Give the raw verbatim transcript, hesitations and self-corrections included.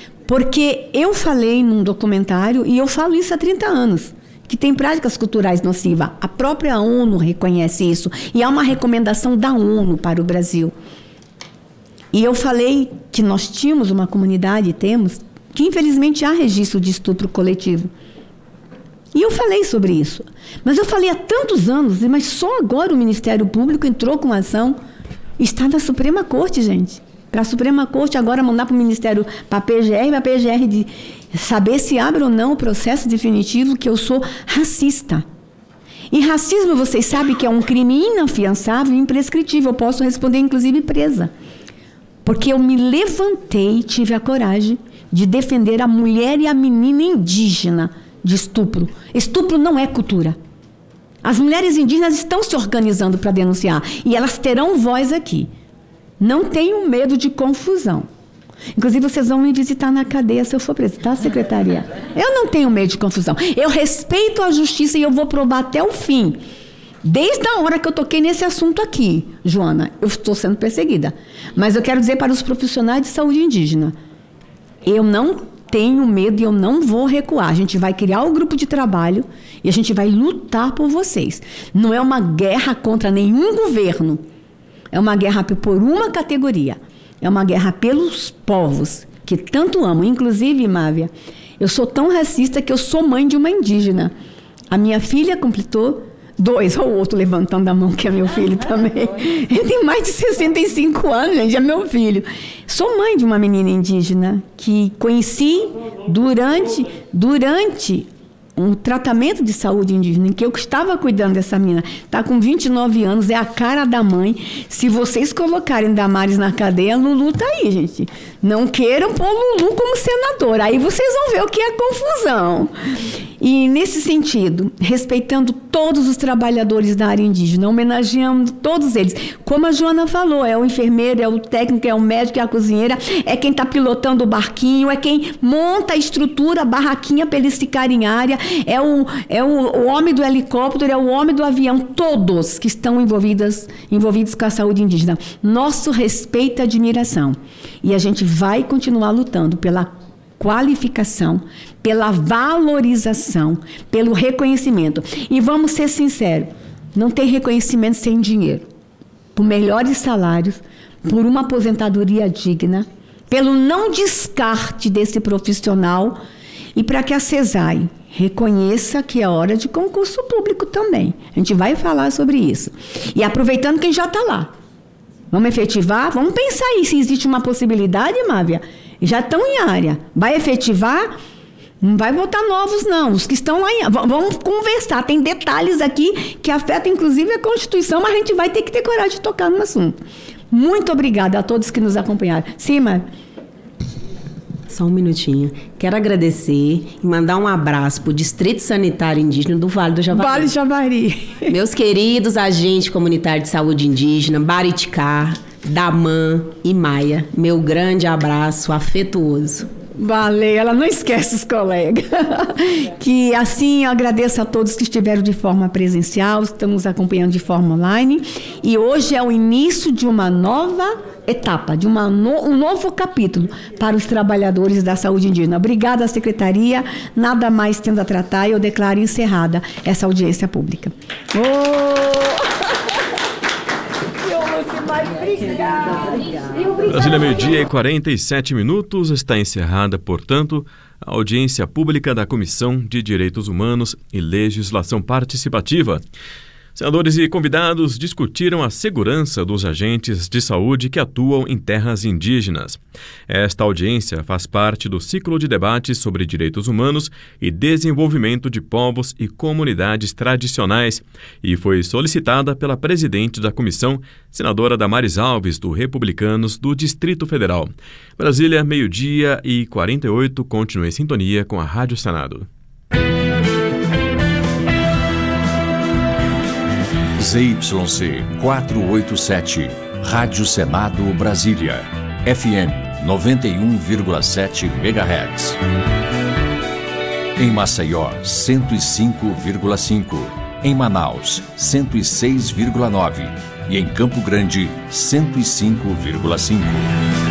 Porque eu falei num documentário, e eu falo isso há trinta anos, que tem práticas culturais nocivas. A própria ONU reconhece isso. E há uma recomendação da ONU para o Brasil. E eu falei que nós tínhamos uma comunidade, temos, que infelizmente há registro de estupro coletivo. E eu falei sobre isso. Mas eu falei há tantos anos, mas só agora o Ministério Público entrou com ação. Está na Suprema Corte, gente. Para a Suprema Corte agora mandar para o Ministério, para a P G R, para a P G R de saber se abre ou não o processo definitivo que eu sou racista. E racismo, vocês sabem que é um crime inafiançável e imprescritível. Eu posso responder, inclusive, presa. Porque eu me levantei e tive a coragem de defender a mulher e a menina indígena de estupro. Estupro não é cultura. As mulheres indígenas estão se organizando para denunciar. E elas terão voz aqui. Não tenham medo de confusão. Inclusive, vocês vão me visitar na cadeia se eu for presa, tá, secretaria? Eu não tenho medo de confusão. Eu respeito a justiça e eu vou provar até o fim. Desde a hora que eu toquei nesse assunto aqui, Joana, eu estou sendo perseguida. Mas eu quero dizer para os profissionais de saúde indígena, eu não tenho medo e eu não vou recuar. A gente vai criar um grupo de trabalho e a gente vai lutar por vocês. Não é uma guerra contra nenhum governo. É uma guerra por uma categoria. É uma guerra pelos povos que tanto amo. Inclusive, Mávia, eu sou tão racista que eu sou mãe de uma indígena. A minha filha completou dois, ou o outro levantando a mão, que é meu filho também. Ele tem mais de sessenta e cinco anos, gente, é meu filho. Sou mãe de uma menina indígena que conheci durante, durante um tratamento de saúde indígena, em que eu estava cuidando dessa menina. Está com vinte e nove anos, é a cara da mãe. Se vocês colocarem Damares na cadeia, Lulu está aí, gente. Não queiram pôr Lulu como senadora. Aí vocês vão ver o que é confusão. E, nesse sentido, respeitando todos os trabalhadores da área indígena, homenageando todos eles. Como a Joana falou, é o enfermeiro, é o técnico, é o médico, é a cozinheira, é quem está pilotando o barquinho, é quem monta a estrutura, a barraquinha para eles ficarem em área, é, o, é o, o homem do helicóptero, é o homem do avião, todos que estão envolvidos, envolvidos com a saúde indígena. Nosso respeito e admiração. E a gente vai continuar lutando pela qualificação, pela valorização, pelo reconhecimento. E vamos ser sinceros, não tem reconhecimento sem dinheiro. Por melhores salários, por uma aposentadoria digna, pelo não descarte desse profissional e para que a CESAI reconheça que é hora de concurso público também. A gente vai falar sobre isso. E aproveitando quem já está lá. Vamos efetivar? Vamos pensar aí se existe uma possibilidade, Mávia. Já estão em área. Vai efetivar? Não vai botar novos, não. Os que estão lá em área. Vamos conversar. Tem detalhes aqui que afetam, inclusive, a Constituição, mas a gente vai ter que ter coragem de tocar no assunto. Muito obrigada a todos que nos acompanharam. Sim, Mávia? Só um minutinho. Quero agradecer e mandar um abraço para o Distrito Sanitário Indígena do Vale do Javari. Vale do Javari. Meus queridos agentes comunitários de saúde indígena, Bariticá, Damã e Maia. Meu grande abraço afetuoso. Valeu, ela não esquece os colegas. Que assim eu agradeço a todos que estiveram de forma presencial, estamos acompanhando de forma online. E hoje é o início de uma nova etapa, de uma no, um novo capítulo para os trabalhadores da saúde indígena. Obrigada, Secretaria. Nada mais tendo a tratar, eu declaro encerrada essa audiência pública. Oh! Brasília, meio-dia e quarenta e sete minutos. Está encerrada, portanto, a audiência pública da Comissão de Direitos Humanos e Legislação Participativa. Senadores e convidados discutiram a segurança dos agentes de saúde que atuam em terras indígenas. Esta audiência faz parte do ciclo de debates sobre direitos humanos e desenvolvimento de povos e comunidades tradicionais e foi solicitada pela presidente da comissão, senadora Damares Alves, do Republicanos do Distrito Federal. Brasília, meio-dia e quarenta e oito. Continue em sintonia com a Rádio Senado. Z Y C quatrocentos e oitenta e sete, Rádio Senado Brasília, F M noventa e um vírgula sete megahertz. Em Maceió, cento e cinco vírgula cinco. Em Manaus, cento e seis vírgula nove. E em Campo Grande, cento e cinco vírgula cinco.